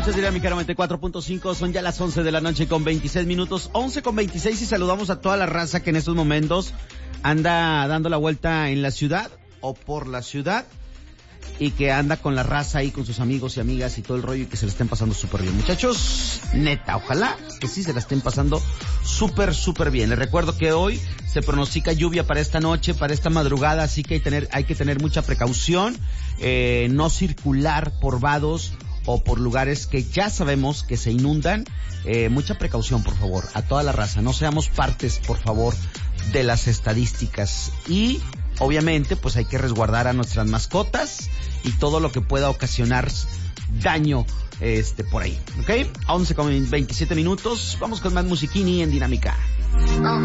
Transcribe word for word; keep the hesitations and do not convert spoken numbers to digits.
escuchas Dinámica noventa y cuatro punto cinco, son ya las once de la noche con veintiséis minutos, once con veintiséis, y saludamos a toda la raza que en estos momentos anda dando la vuelta en la ciudad o por la ciudad y que anda con la raza ahí con sus amigos y amigas y todo el rollo y que se la estén pasando súper bien. Muchachos, neta, ojalá que sí se la estén pasando súper, súper bien. Les recuerdo que hoy se pronostica lluvia para esta noche, para esta madrugada, así que hay, tener, hay que tener mucha precaución, eh, no circular por vados o por lugares que ya sabemos que se inundan. Eh, mucha precaución, por favor, a toda la raza. No seamos partes, por favor, de las estadísticas. Y, obviamente, pues hay que resguardar a nuestras mascotas y todo lo que pueda ocasionar daño este por ahí. ¿Ok? once con veintisiete minutos. Vamos con más musiquini en Dinámica.